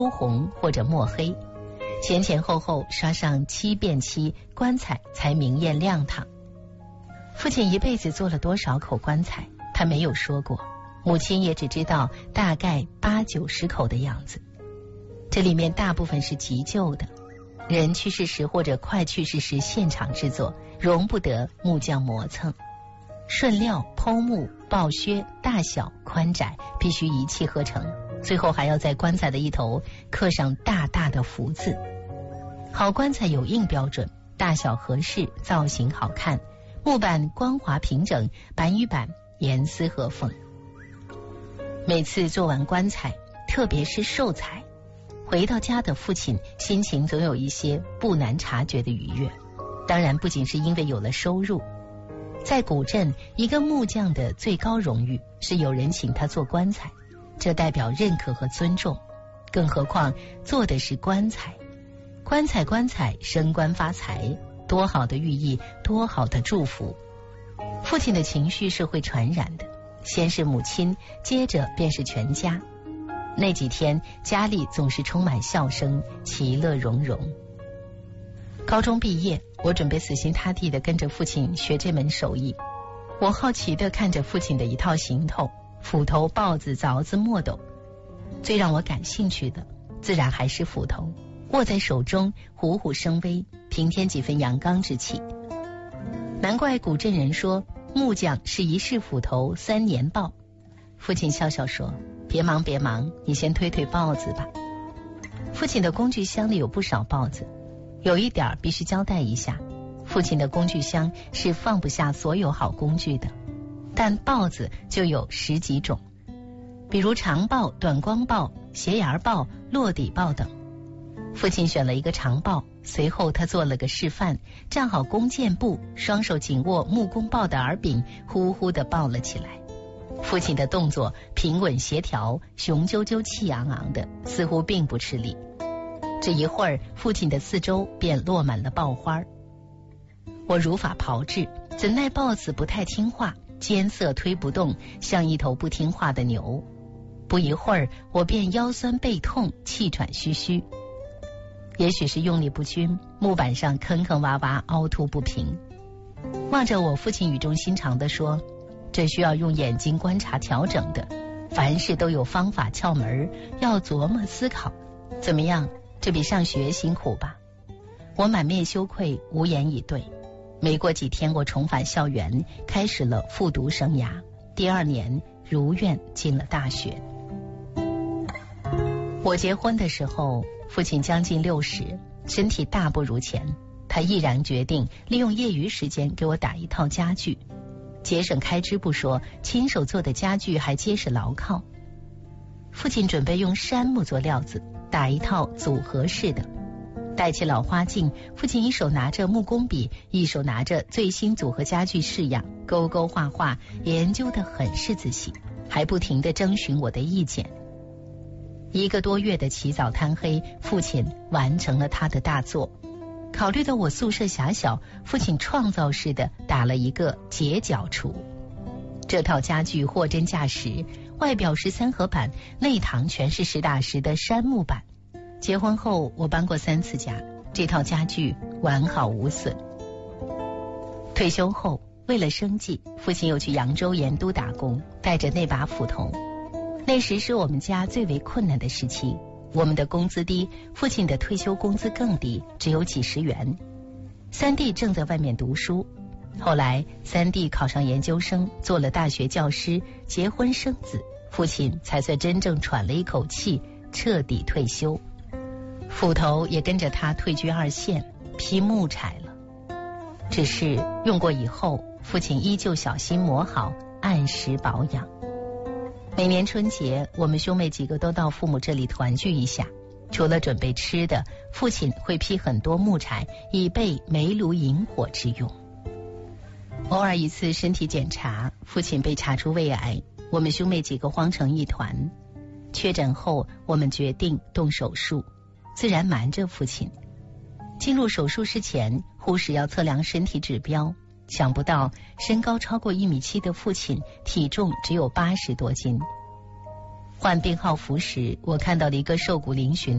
红或者墨黑，前前后后刷上7遍漆，棺材才明艳亮堂。父亲一辈子做了多少口棺材，他没有说过，母亲也只知道大概80-90口的样子。这里面大部分是急救的，人去世时或者快去世时现场制作，容不得木匠磨蹭。顺料、剖木、刨削、大小、宽窄必须一气呵成，最后还要在棺材的一头刻上大大的福字。好棺材有硬标准，大小合适，造型好看，木板光滑平整，板与板严丝合缝。每次做完棺材，特别是寿材，回到家的父亲心情总有一些不难察觉的愉悦。当然不仅是因为有了收入，在古镇，一个木匠的最高荣誉是有人请他做棺材，这代表认可和尊重。更何况做的是棺材，棺材升官发财，多好的寓意，多好的祝福。父亲的情绪是会传染的，先是母亲，接着便是全家。那几天家里总是充满笑声，其乐融融。高中毕业，我准备死心塌地地跟着父亲学这门手艺。我好奇地看着父亲的一套行头，斧头、刨子、凿子、墨斗。最让我感兴趣的自然还是斧头，握在手中虎虎生威，平添几分阳刚之气。难怪古镇人说木匠是1世斧头3年刨。父亲笑笑说，别忙，你先推刨子吧。父亲的工具箱里有不少刨子，有一点必须交代一下，父亲的工具箱是放不下所有好工具的，但刨子就有10几种，比如长刨、短光刨、斜沿刨、落底刨等。父亲选了一个长刨，随后他做了个示范，站好弓箭步，双手紧握木工刨的耳柄，呼呼地刨了起来。父亲的动作平稳协调，雄赳赳气昂昂的，似乎并不吃力。只一会儿，父亲的四周便落满了刨花。我如法炮制，怎奈刨子不太听话，艰涩推不动，像一头不听话的牛。不一会儿，我便腰酸背痛，气喘吁吁。也许是用力不均，木板上坑坑洼洼，凹凸不平。望着我，父亲语重心长地说，这需要用眼睛观察调整的，凡事都有方法窍门，要琢磨思考。怎么样，这比上学辛苦吧？我满面羞愧，无言以对。没过几天，我重返校园，开始了复读生涯。第2年如愿进了大学。我结婚的时候，父亲将近60，身体大不如前。他毅然决定利用业余时间给我打一套家具，节省开支不说，亲手做的家具还结实牢靠。父亲准备用杉木做料子，打一套组合式的。戴起老花镜，父亲一手拿着木工笔，一手拿着最新组合家具式样，勾勾画画，研究得很是仔细，还不停地征询我的意见。1个多月的起早贪黑，父亲完成了他的大作。考虑到我宿舍狭小，父亲创造式的打了一个截角橱。这套家具货真价实，外表是3合板，内堂全是实打实的杉木板。结婚后我搬过3次家，这套家具完好无损。退休后，为了生计，父亲又去扬州盐都打工，带着那把斧头。那时是我们家最为困难的时期，我们的工资低，父亲的退休工资更低，只有几十元。3弟正在外面读书，后来3弟考上研究生，做了大学教师，结婚生子，父亲才算真正喘了一口气，彻底退休。斧头也跟着他退居2线，劈木柴了。只是用过以后，父亲依旧小心磨好，按时保养。每年春节，我们兄妹几个都到父母这里团聚一下，除了准备吃的，父亲会劈很多木柴，以备煤炉引火之用。偶尔一次身体检查，父亲被查出胃癌，我们兄妹几个慌成一团。确诊后，我们决定动手术，自然瞒着父亲。进入手术室前，护士要测量身体指标，想不到身高超过1.7米的父亲，体重只有80多斤。 换病号服时，我看到了一个瘦骨嶙峋